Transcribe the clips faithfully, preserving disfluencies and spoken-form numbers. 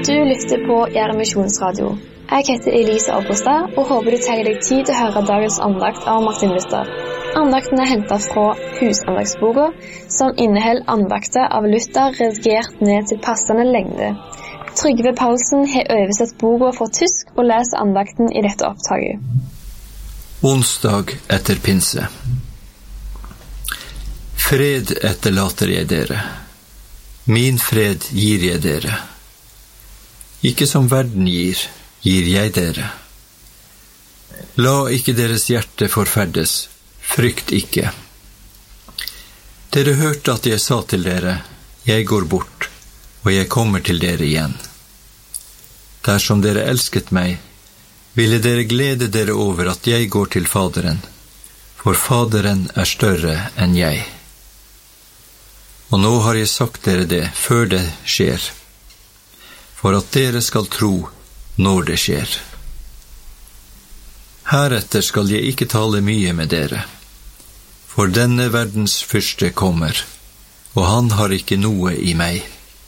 Du lytter på Gjerde Misjonsradio. Jeg heter Elise Abrestad og håper du tar deg tid til å høre dagens andakt av Martin Luther. Andakten er hentet fra Husandagsboka, som inneholder andakter av Luther redigert ned til passende lengde. Trygve Paulsen har oversett boka fra tysk og leser andakten i dette opptaket. Onsdag etter pinse. Fred etterlater jeg dere. Min fred gir jeg dere. Ikke som verden gir, gir jeg dere. La ikke deres hjerte forferdes, frykt ikke. Dere hørte at jeg sa til dere, jeg går bort, og jeg kommer til dere igjen. Dersom dere elsket meg, ville dere glede dere over at jeg går til Faderen, for Faderen er større enn jeg. Og nå har jeg sagt dere det før det skjer, for at dere skal tro når det skjer. Heretter skal jeg ikke tale mye med dere, for denne verdens fyrste kommer, og han har ikke noe i meg.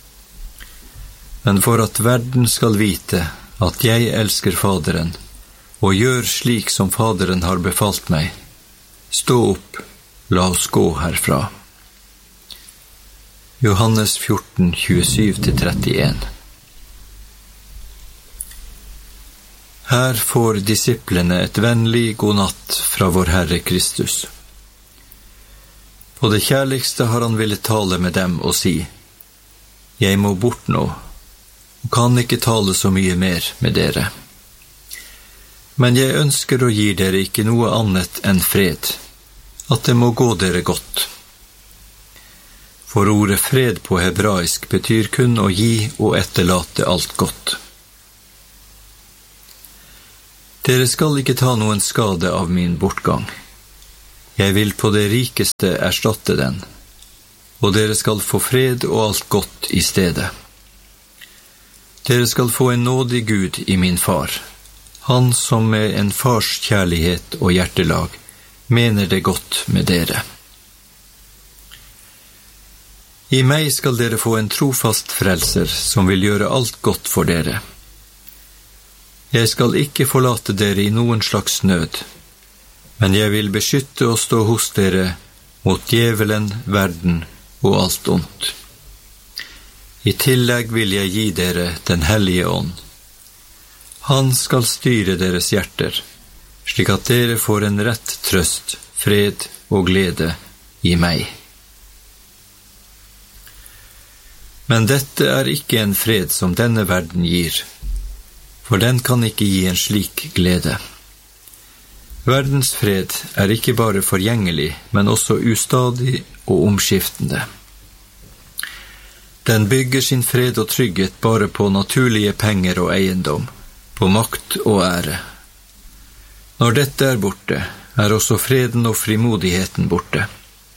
Men for at verden skal vite at jeg elsker Faderen, og gjør slik som Faderen har befalt meg, stå opp, la oss gå herfra. Johannes fjorten, tjuesju til trettien. Her får disiplene et vennlig god natt fra vår Herre Kristus. På det kjærligste har han villet tale med dem og si, jeg må bort nå, og kan ikke tale så mye mer med dere. Men jeg ønsker å gi dere ikke noe annet enn fred, at det må gå dere godt. For ordet fred på hebraisk betyr kun å gi og etterlate alt godt. Dere skal ikke ta noen skade av min bortgang. Jeg vil på det rikeste erstatte den, og dere skal få fred og alt godt i stedet. Dere skal få en nådig Gud i min far, han som med en fars kjærlighet og hjertelag mener det godt med dere. I meg skal dere få en trofast frelser som vil gjøre alt godt for dere. Jeg skal ikke forlate dere i noen slags nød, men jeg vil beskytte og stå hos dere mot djevelen, verden og alt ondt. I tillegg vil jeg gi dere den hellige ånd. Han skal styre deres hjerter, slik at dere får en rett trøst, fred og glede i meg. Men dette er ikke en fred som denne verden gir, for den kan ikke gi en slik glede. Verdens fred er ikke bare forgjengelig, men også ustadig og omskiftende. Den bygger sin fred og trygghet bare på naturlige penger og eiendom, på makt og ære. Når dette er borte, er også freden og frimodigheten borte.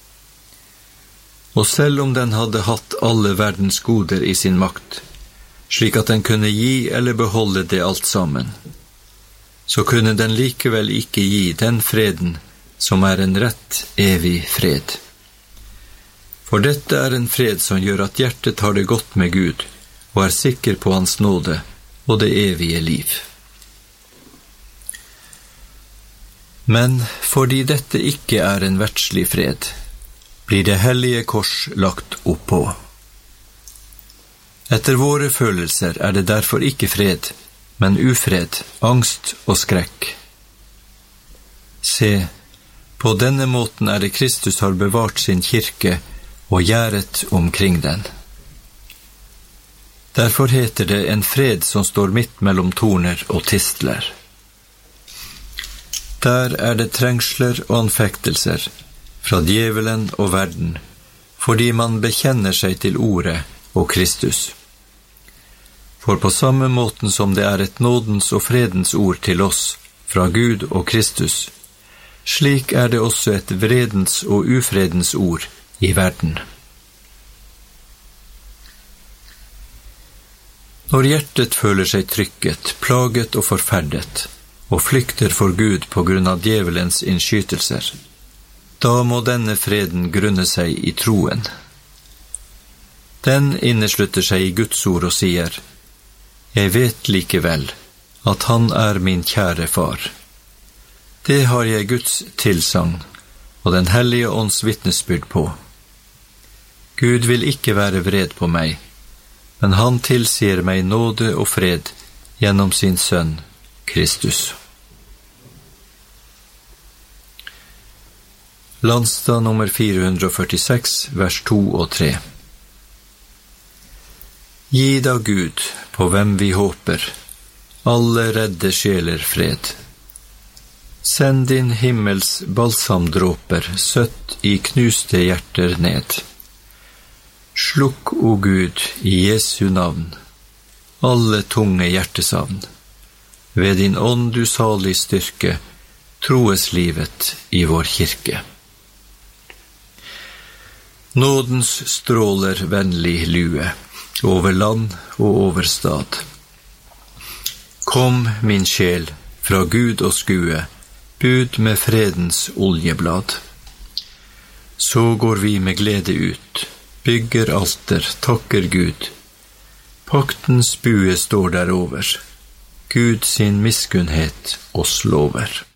Og selv om den hadde hatt alle verdens goder i sin makt, slik at den kunne gi eller beholde det alt sammen, så kunne den likevel ikke gi den freden som er en rett, evig fred. For dette er en fred som gjør at hjertet har det godt med Gud, og er sikker på hans nåde og det evige liv. Men fordi dette ikke er en verdslig fred, blir det hellige kors lagt oppå. Etter våre følelser er det derfor ikke fred, men ufred, angst og skrekk. Se, på denne måten er det Kristus har bevart sin kirke og gjerdet omkring den. Derfor heter det en fred som står midt mellom torner og tistler. Der er det trengsler og anfektelser, fra djevelen og verden, fordi man bekjenner seg til ordet og Kristus. For på samme måten som det er et nådens og fredens ord til oss, fra Gud og Kristus, slik er det også et vredens og ufredens ord i verden. Når hjertet føler seg trykket, plaget og forferdet, og flykter for Gud på grunn av djevelens innskytelser, da må denne freden grunne seg i troen. Den inneslutter seg i Guds ord og sier, Jeg vet likevel at han er min kjære far. Det har jeg Guds tilsagn og den hellige ånds vitnesbyrd på. Gud vil ikke være vred på meg, men han tilsier meg nåde og fred gjennom sin sønn, Kristus. Landstad nummer fire hundre førtiseks, vers to og tre. Gi da Gud, på hvem vi håper, alle redde sjeler fred. Send din himmels balsamdråper søtt i knuste hjerter ned. Slukk, o Gud, i Jesu navn, alle tunge hjertesavn. Ved din ånd du salig styrke, troes livet i vår kirke. Nådens stråler vennlig lue, over land og over stad. Kom, min sjel, fra Gud og skue, bud med fredens oljeblad. Så går vi med glede ut, bygger alter, takker Gud. Paktens bue står derover, Gud sin miskunnhet oss lover.